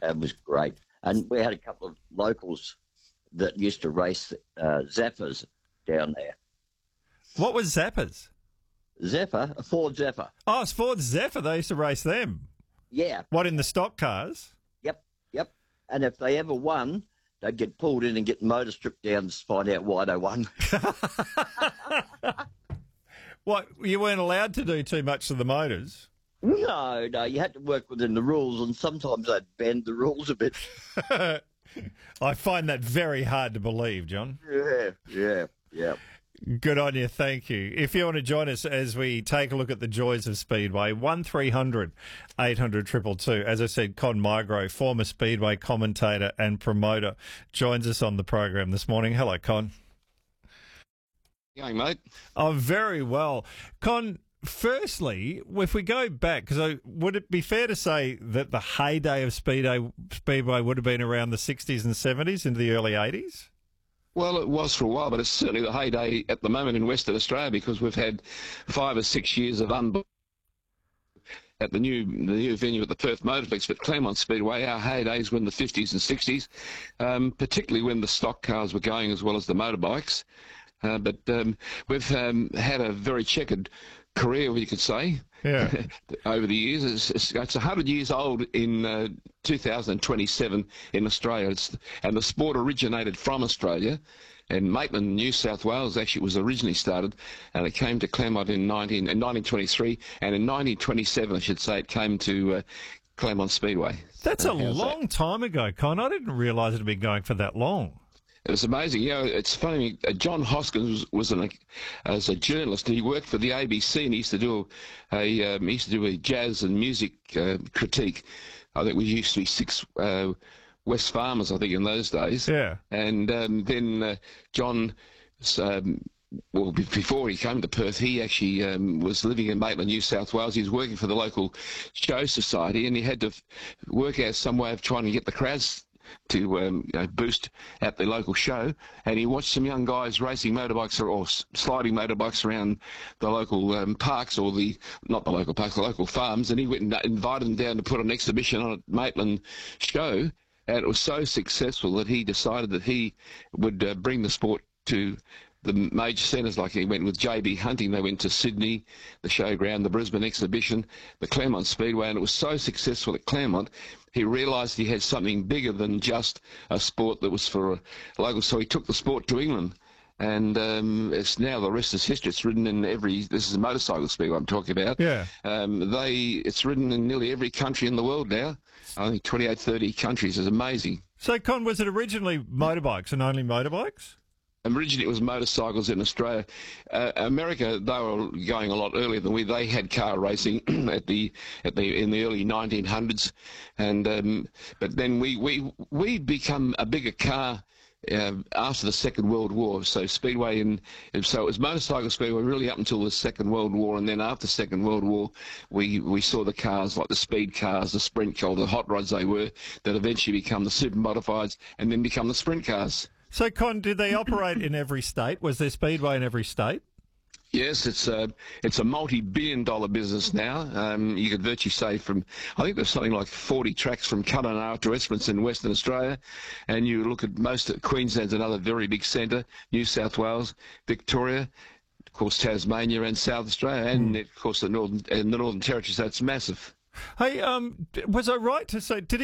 It was great. And we had a couple of locals that used to race Zephyrs down there. What was Zappers? Zephyr, a Ford Zephyr. Oh, it's Ford Zephyr. They used to race them. Yeah. What, in the stock cars? Yep. And if they ever won, they'd get pulled in and get motor stripped down to find out why they won. What, you weren't allowed to do too much to the motors? No, you had to work within the rules, and sometimes they'd bend the rules a bit. I find that very hard to believe, John. Yeah. Good on you, thank you. If you want to join us as we take a look at the joys of Speedway, 1300 800 222. As I said, Con Migro, former Speedway commentator and promoter, joins us on the program this morning. Hello, Con. Going, mate? Oh, very well. Con, firstly, if we go back, because would it be fair to say that the heyday of Speedway would have been around the 60s and 70s into the early 80s? Well, it was for a while, but it's certainly the heyday at the moment in Western Australia because we've had 5 or 6 years of at the new venue at the Perth Motorplex, but Claremont Speedway, our heydays were in the 50s and 60s, particularly when the stock cars were going as well as the motorbikes. But we've had a very checkered career, you could say, over the years. It's 100 years old in 2027 in Australia, and the sport originated from Australia. And Maitland, New South Wales, actually was originally started, and it came to Claremont in 1923, and in 1927, I should say, it came to Claremont Speedway. That's a long time ago, Con. I didn't realise it had been going for that long. It was amazing. You know, it's funny. John Hoskins was as a journalist. He worked for the ABC, and he used to do a jazz and music critique. I think we used to be 6 West Farmers, I think, in those days. Yeah. And then John, well, before he came to Perth, he actually was living in Maitland, New South Wales. He was working for the local show society, and he had to work out some way of trying to get the crowds to boost at the local show, and he watched some young guys racing motorbikes or sliding motorbikes around the local parks, or the local farms, and he went and invited them down to put an exhibition on at Maitland show, and it was so successful that he decided that he would bring the sport to the major centres. Like he went with JB Hunting, they went to Sydney, the showground, the Brisbane exhibition, the Claremont Speedway, and it was so successful at Claremont, he realised he had something bigger than just a sport that was for a local, so he took the sport to England. And it's now, the rest is history. It's ridden in this is a motorcycle speedway I'm talking about. Yeah. It's ridden in nearly every country in the world now. I think 28, 30 countries. It's amazing. So, Con, was it originally motorbikes and only motorbikes? Originally, it was motorcycles in Australia. America, they were going a lot earlier than we. They had car racing in the early 1900s, and but then we become a bigger car after the Second World War. So Speedway so it was motorcycle Speedway really up until the Second World War, and then after the Second World War, we saw the cars like the speed cars, the sprint cars, the hot rods they were, that eventually become the super modifieds, and then become the sprint cars. So, Con, did they operate in every state? Was there Speedway in every state? Yes, it's a multi-billion-dollar business now. You could virtually say I think there's something like 40 tracks from Kununurra to Esperance in Western Australia, and you look at most of Queensland's another very big centre, New South Wales, Victoria, of course Tasmania and South Australia, and of course the Northern Territory. So it's massive. Hey, was I right to say, did